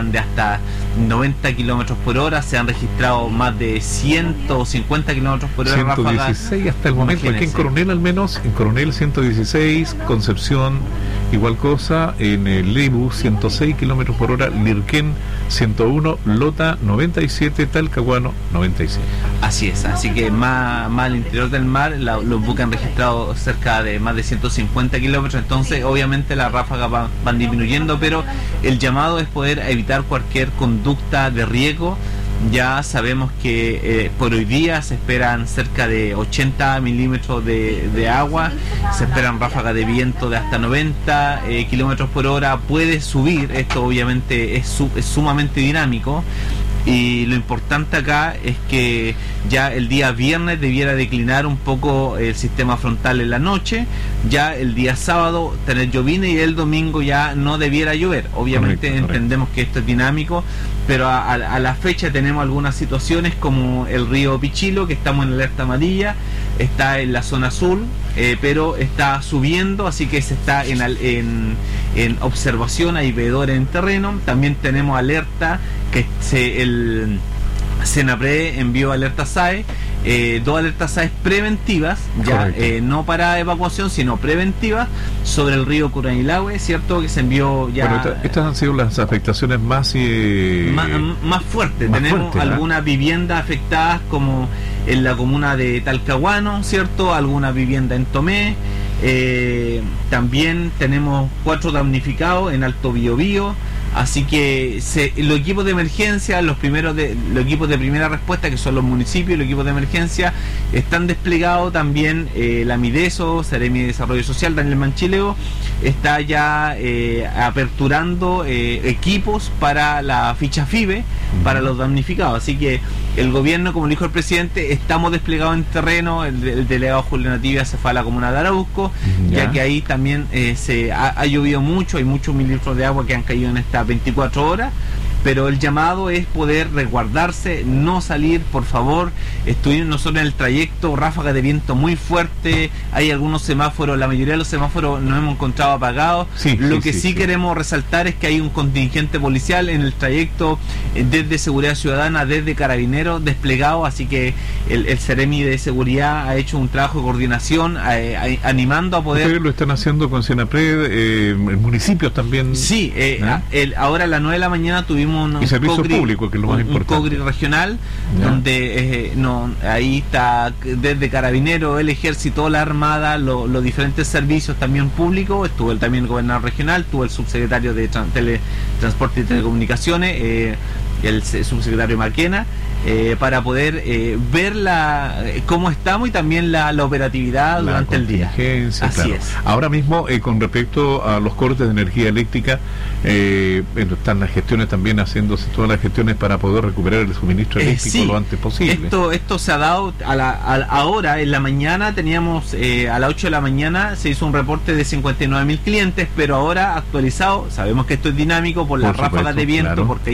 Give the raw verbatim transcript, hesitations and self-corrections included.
soplan de hasta noventa kilómetros por hora, se han registrado más de ciento cincuenta kilómetros por hora ciento dieciséis hasta el momento, aquí en Coronel al menos, en Coronel ciento dieciséis, Concepción igual cosa, en el Lebu ciento seis kilómetros por hora, Lirquén ciento uno, Lota noventa y siete, Talcahuano noventa y siete. Así es, así que más, más al interior del mar, la, los buques han registrado cerca de más de ciento cincuenta kilómetros, entonces obviamente las ráfagas van, van disminuyendo, pero el llamado es poder evitar cualquier conducta de riesgo. Ya sabemos que eh, por hoy día se esperan cerca de ochenta milímetros de, de agua, se esperan ráfagas de viento de hasta noventa eh, kilómetros por hora, puede subir, esto obviamente es, su, es sumamente dinámico. Y lo importante acá es que ya el día viernes debiera declinar un poco el sistema frontal en la noche, ya el día sábado tener llovina y el domingo ya no debiera llover. Obviamente correcto, entendemos correcto. que esto es dinámico, pero a, a, a la fecha tenemos algunas situaciones como el río Pichilo, que estamos en alerta amarilla, está en la zona azul, eh, pero está subiendo, así que se está en, en, en observación, hay veedores en terreno. También tenemos alerta que se, el Senapred envió alerta S A E, eh, dos alertas S A E preventivas, ya eh, no para evacuación, sino preventivas, sobre el río Curanilahue, ¿cierto? Que se envió ya... Bueno, esta, estas han sido las afectaciones más... Eh, más, más fuertes. Más Tenemos fuerte, algunas ¿eh? viviendas afectadas como en la comuna de Talcahuano, ¿cierto? Alguna vivienda en Tomé. Eh, también tenemos cuatro damnificados en Alto Biobío. Así que se, los equipos de emergencia, los primeros de, los equipos de primera respuesta, que son los municipios, los equipos de emergencia, están desplegados también. eh, la Mideso, Seremi de Desarrollo Social, Daniel Manchileo, está ya eh, aperturando eh, equipos para la ficha FIBE, para los damnificados. Así que el gobierno, como dijo el presidente, estamos desplegados en terreno. El, el delegado Julio Nativia se fue a la comuna de Arauco, ya, ya que ahí también eh, se ha, ha llovido mucho, hay muchos mililitros de agua que han caído en esta veinticuatro horas, pero el llamado es poder resguardarse, no salir, por favor. Estuvimos nosotros en el trayecto, ráfagas de viento muy fuerte, hay algunos semáforos, la mayoría de los semáforos nos hemos encontrado apagados. Sí, Lo sí, que sí, sí, sí queremos resaltar es que hay un contingente policial en el trayecto, desde Seguridad Ciudadana, desde Carabineros, desplegado, así que el, el Seremi de Seguridad ha hecho un trabajo de coordinación, eh, animando a poder... Ustedes lo están haciendo con Senapred, eh, municipios también. Sí, eh, ¿eh? el, ahora a las nueve de la mañana tuvimos Un, y servicio cogri, público, que es lo más un, importante. Un cogri regional, ¿ya? donde eh, no, ahí está desde Carabineros, el Ejército, la Armada, lo, los diferentes servicios también públicos. Estuvo el, también el gobernador regional, estuvo el subsecretario de tran, tele, Transporte y Telecomunicaciones, eh, el subsecretario Maquena, eh, para poder eh, ver la, cómo estamos y también la, la operatividad la durante el día. Así claro. es. Ahora mismo, eh, con respecto a los cortes de energía eléctrica, eh, están las gestiones también haciéndose todas las gestiones para poder recuperar el suministro eléctrico eh, sí. lo antes posible. Esto, esto se ha dado a la, a, ahora, en la mañana teníamos, eh, a las ocho de la mañana se hizo un reporte de cincuenta y nueve mil clientes, pero ahora actualizado, sabemos que esto es dinámico por las ráfagas de viento, claro. porque